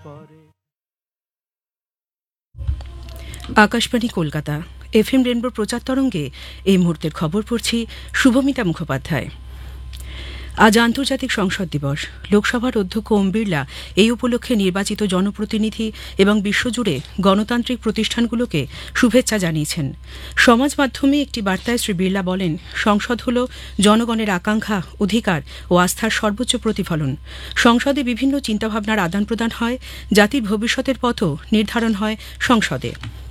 Akashvani Kolkata FM রেনবোর প্রচার তরঙ্গে এই মুহূর্তের খবর পড়ছি শুভমিতা মুখোপাধ্যায়। আজ আন্তর্জাতিক সংসদ দিবস। লোকসভার অধ্যক্ষ ওম বিড়লা এই উপলক্ষে নির্বাচিত জনপ্রতিনিধি এবং বিশ্বজুড়ে গণতান্ত্রিক প্রতিষ্ঠানগুলোকে শুভেচ্ছা জানিয়েছেন। সমাজ মাধ্যমে একটি বার্তায় শ্রী বিড়লা বলেন, সংসদ হল জনগণের আকাঙ্ক্ষা, অধিকার ও আস্থার সর্বোচ্চ প্রতিফলন। সংসদে বিভিন্ন চিন্তাভাবনার আদান প্রদান হয়, জাতির ভবিষ্যতের পথও নির্ধারণ হয় সংসদে।